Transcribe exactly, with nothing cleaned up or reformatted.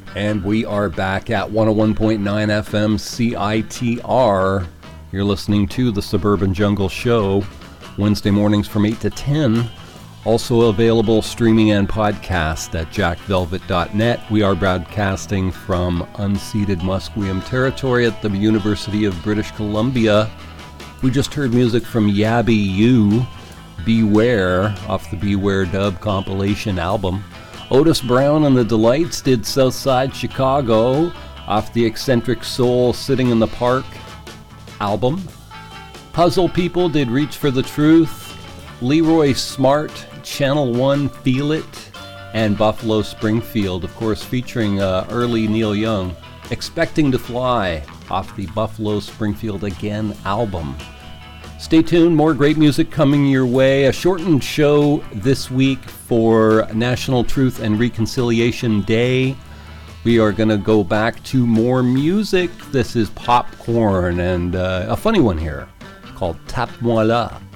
And we are back at one oh one point nine F M C I T R. You're listening to the Suburban Jungle Show, Wednesday mornings from eight to ten. Also available streaming and podcast at jack velvet dot net. We are broadcasting from unceded Musqueam territory at the University of British Columbia. We just heard music from Yabby U, Beware, off the Beware Dub compilation album. Otis Brown and the Delights did Southside Chicago off the Eccentric Soul Sitting in the Park album. Puzzle People did Reach for the Truth. Leroy Smart, Channel One, Feel It. And Buffalo Springfield, of course, featuring uh, early Neil Young, Expecting to Fly off the Buffalo Springfield Again album. Stay tuned, more great music coming your way. A shortened show this week for National Truth and Reconciliation Day. We are going to go back to more music. This is Popcorn and uh, a funny one here called Tape-moi là.